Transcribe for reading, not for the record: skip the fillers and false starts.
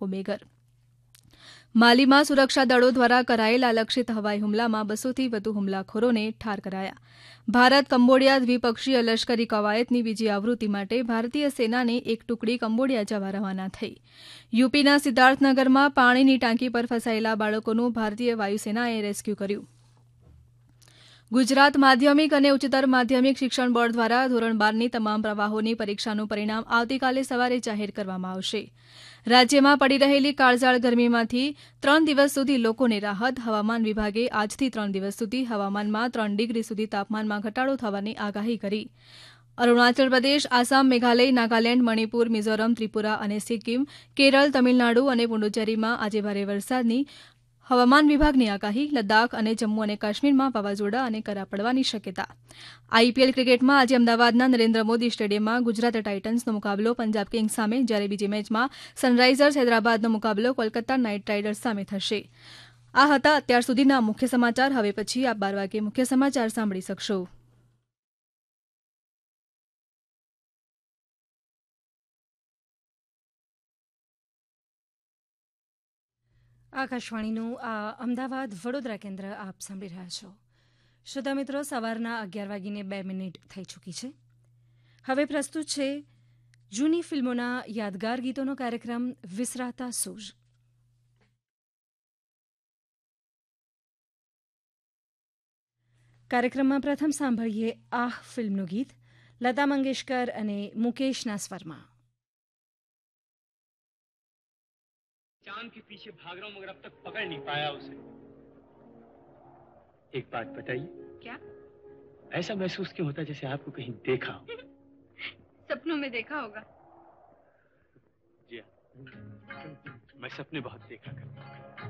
લોકો બેઘર. માલીમાં સુરક્ષા દળો દ્વારા કરાયેલા લક્ષિત હવાઈ હુમલામાં 200થી વધુ હુમલાખોરોને ઠાર કરાયા. ભારત કંબોડિયા દ્વિપક્ષીય લશ્કરી કવાયતની બીજી આવૃત્તિ માટે ભારતીય સેનાની એક ટુકડી કંબોડિયા જવા રવાના થઈ. યુપીના સિદ્ધાર્થનગરમાં પાણીની ટાંકી પર ફસાયેલા બાળકોનું ભારતીય વાયુસેનાએ રેસ્ક્યુ કર્યું. ગુજરાત માધ્યમિક અને ઉચ્ચતર માધ્યમિક શિક્ષણ બોર્ડ દ્વારા ધોરણ 12ની તમામ પ્રવાહોની પરીક્ષાનું પરિણામ આવતીકાલે સવારે જાહેર કરવામાં આવશે. રાજ્યમાં પડી રહેલી કાળઝાળ ગરમીમાંથી 3 દિવસ સુધી લોકોને રાહત. હવામાન વિભાગે આજથી 3 દિવસ સુધી હવામાનમાં 3 ડિગ્રી સુધી તાપમાનમાં ઘટાડો થવાની આગાહી કરી. અરુણાચલ પ્રદેશ, આસામ, મેઘાલય, નાગાલેન્ડ, મણિપુર, મિઝોરમ, ત્રિપુરા અને સિક્કિમ, કેરળ, તમિલનાડુ અને પુડુચેરીમાં આજે ભારે વરસાદની હવામાન વિભાગની આગાહી. લદ્દાખ અને જમ્મુ અને કાશ્મીરમાં વાવાઝોડા અને કરા પડવાની શક્યતા. આઈપીએલ ક્રિકેટમાં આજે અમદાવાદના નરેન્દ્ર મોદી સ્ટેડિયમમાં ગુજરાત ટાઇટન્સનો મુકાબલો પંજાબ કિંગ્સ સામે, જ્યારે બીજી મેચમાં સનરાઇઝર્સ હૈદરાબાદનો મુકાબલો કોલકાતા નાઇટ રાઇડર્સ સામે થશે. આ હતા અત્યાર સુધીના મુખ્ય સમાચાર. હવે પછી આપ 12 વાગે મુખ્ય સમાચાર સાંભળી શકશો. આકાશવાણીનું આ અમદાવાદ વડોદરા કેન્દ્ર આપ સાંભળી રહ્યા છો. શ્રોતા મિત્રો, સવારના 11:02 થઈ ચૂકી છે. હવે પ્રસ્તુત છે જૂની ફિલ્મોના યાદગાર ગીતોનો કાર્યક્રમ વિસરાતા સૂર. કાર્યક્રમમાં પ્રથમ સાંભળીએ આહ ફિલ્મનું ગીત લતા મંગેશકર અને મુકેશના સ્વરમાં. चांद के पीछे भाग रहा हूं मगर अब तक पकड़ नहीं पाया उसे. एक बात बताइए. क्या? ऐसा महसूस क्यों होता जैसे आपको कहीं देखा हो? सपनों में देखा होगा. जी हाँ, मैं सपने बहुत देखा करता हूं.